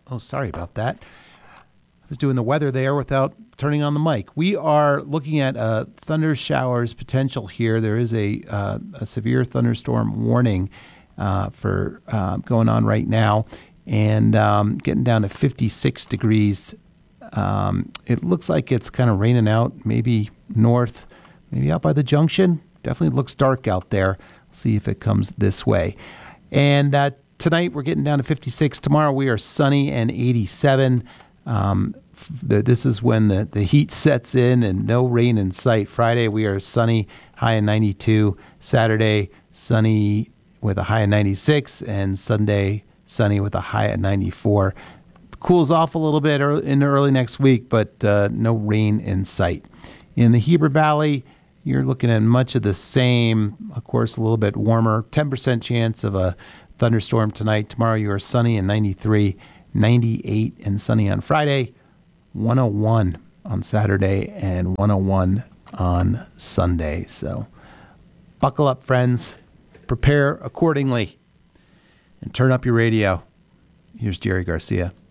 Oh, sorry about that. I was doing the weather there without turning on the mic. We are looking at thunder showers potential here. There is a severe thunderstorm warning for going on right now, and getting down to 56 degrees. It looks like it's kind of raining out, maybe north, maybe out by the junction. Definitely looks dark out there. See if it comes this way. And tonight we're getting down to 56. Tomorrow we are sunny and 87. This is when the heat sets in and no rain in sight. Friday we are sunny, high of 92. Saturday sunny with a high of 96. And Sunday sunny with a high of 94. Cools off a little bit in early next week, but no rain in sight. In the Heber Valley, you're looking at much of the same. Of course, a little bit warmer. 10% chance of a thunderstorm tonight. Tomorrow you are sunny and 93, 98 and sunny on Friday, 101 on Saturday, and 101 on Sunday. So buckle up, friends. Prepare accordingly and turn up your radio. Here's Jerry Garcia.